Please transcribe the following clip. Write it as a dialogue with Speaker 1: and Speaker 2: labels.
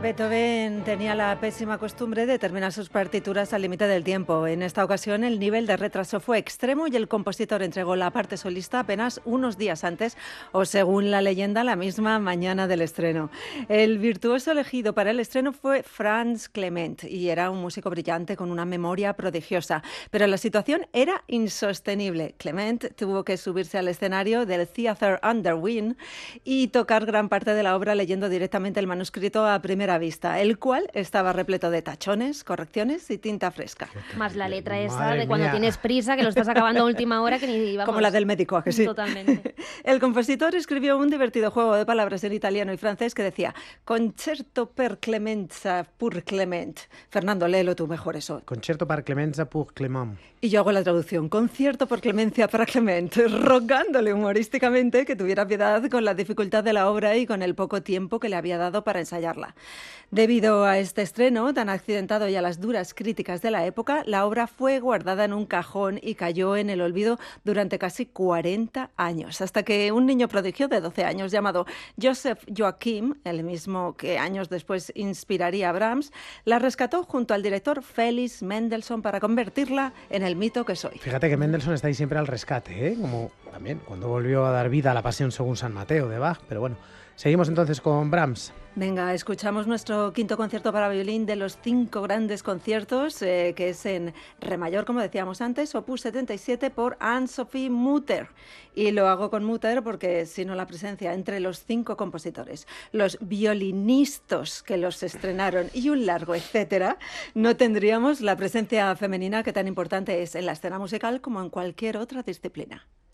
Speaker 1: Beethoven tenía la pésima costumbre de terminar sus partituras al límite del tiempo. En esta ocasión el nivel de retraso fue extremo y el compositor entregó la parte solista apenas unos días antes, o según la leyenda, la misma mañana del estreno. El virtuoso elegido para el estreno fue Franz Clement y era un músico brillante con una memoria prodigiosa, pero la situación era insostenible. Clement tuvo que subirse al escenario del Theater Under Wing y tocar gran parte de la obra leyendo directamente el manuscrito a primera vista, el cual estaba repleto de tachones, correcciones y tinta fresca.
Speaker 2: Más la letra esa
Speaker 3: Madre
Speaker 2: de cuando
Speaker 3: mía.
Speaker 2: tienes prisa, que lo estás acabando a última hora, que ni vamos.
Speaker 1: Como la del médico, ¿a que sí?
Speaker 2: Totalmente.
Speaker 1: El compositor escribió un divertido juego de palabras en italiano y francés que decía Concerto per Clemenza pur Clement. Fernando, léelo tú mejor eso.
Speaker 3: Concerto para Clemenza pour Clément.
Speaker 1: Y yo hago la traducción, concierto por clemencia para Clement, rogándole humorísticamente que tuviera piedad con la dificultad de la obra y con el poco tiempo que le había dado para ensayarla. Debido a este estreno tan accidentado y a las duras críticas de la época, la obra fue guardada en un cajón y cayó en el olvido durante casi 40 años, hasta que un niño prodigio de 12 años llamado Joseph Joachim, el mismo que años después inspiraría a Brahms, la rescató junto al director Felix Mendelssohn para convertirla en el mito que soy.
Speaker 3: Fíjate que Mendelssohn está ahí siempre al rescate, ¿eh? Como también cuando volvió a dar vida a la Pasión según San Mateo de Bach. Pero bueno, seguimos entonces con Brahms.
Speaker 1: Venga, escuchamos nuestro quinto concierto para violín de los 5 grandes conciertos, que es en re mayor, como decíamos antes, opus 77 por Anne-Sophie Mutter. Y lo hago con Mutter porque si no la presencia entre los 5 compositores, los violinistas que los estrenaron y un largo etcétera, no tendríamos la presencia femenina que tan importante es en la escena musical como en cualquier otra disciplina.